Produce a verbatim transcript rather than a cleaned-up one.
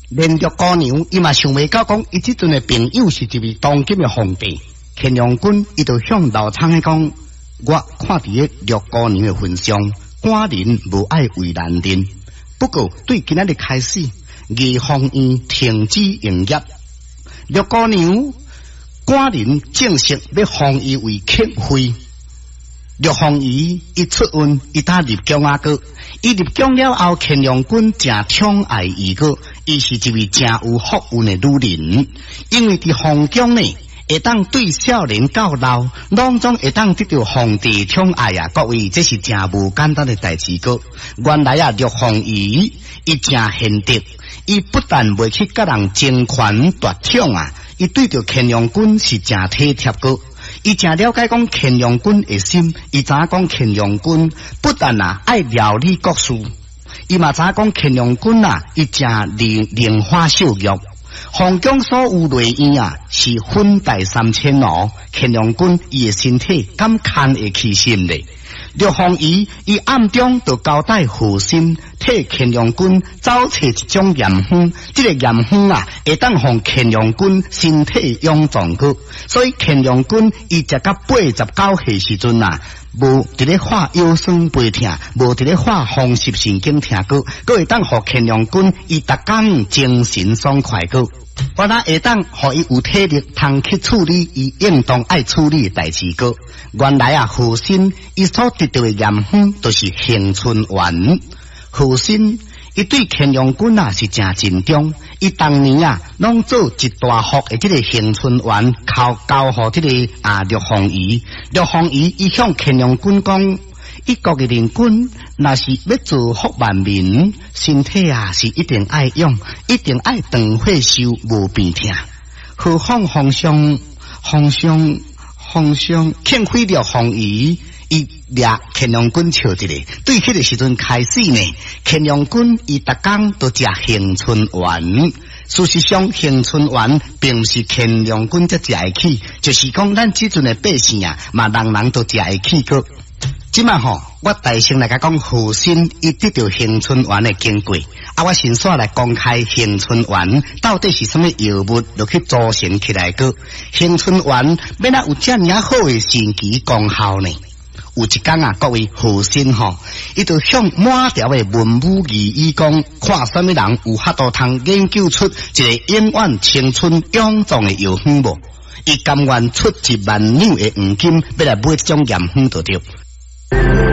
连玉姑娘伊嘛想袂到讲，伊即阵的朋友是一位当今的皇帝。乾隆君伊就向老苍的讲：我看伫个玉姑娘的份上，寡人无爱为难人。不过对今仔日开始，御芳院停止营业。玉姑娘，寡人正式要封伊为客妃。玉芳姨一出运，伊打入宫啊个，伊入宫了后，乾隆君正宠爱伊个，伊是一位正有福运的女人，因为伫皇宫呢，会当对少年到老，拢总会当得到皇帝宠爱啊！各位，这是正无简单的代志个。原来啊，玉芳姨伊正贤德，伊不但袂去甲人争权夺宠啊，伊对着乾隆君是正体贴个。伊正了解讲乾隆君的心，伊知影讲乾隆君不但啊爱料理国事，伊嘛知影讲乾隆君啊，伊正灵灵花秀玉。皇宫所有内院啊，是粉黛三千哦。乾隆君伊的身体敢堪会起心咧？玉芳姨伊暗中就交代后心，替乾隆君找找一种盐香，这个盐香啊，会当让乾隆君身体臃肿个。所以乾隆君伊食到八十九岁时阵啊，无伫咧化腰酸背痛，无伫咧化风湿神经痛个，佮会当让乾隆君伊逐工精神爽快个。我那会当互伊有体力，通去处理伊应当爱处理的代志个。原来啊，后生伊所得到的盐香都是恒春丸。后生伊对乾隆君啊是真尽忠，伊当年啊拢做一大幅的这个恒春丸，交交互这个啊玉芳姨。玉芳姨伊向乾隆君讲。伊国嘅人君，若是要造福万民，身体啊是一定爱用，一定爱长血寿，无病痛。何况皇上，皇上，皇上，庆辉了皇姨，伊掠乾隆君笑一个。对迄个时阵开始呢，乾隆君伊逐工都食恒春丸。事实上，恒春丸并不是乾隆君才食会起，就是讲咱即阵的百姓啊，嘛人人都食会起个。即摆吼，我大声来甲讲，后生伊得到恒春丸的经过，啊，我先煞来公开恒春丸到底是什么药物，就去组成起来个。恒春丸要哪有遮尔好的神奇功效呢？有一天啊，各位后生吼，伊就向满条的文武艺医讲，看什么人有法度通研究出一个永远青春永壮的药方无？伊甘愿出一万两的黄金，要来买这种盐方就对。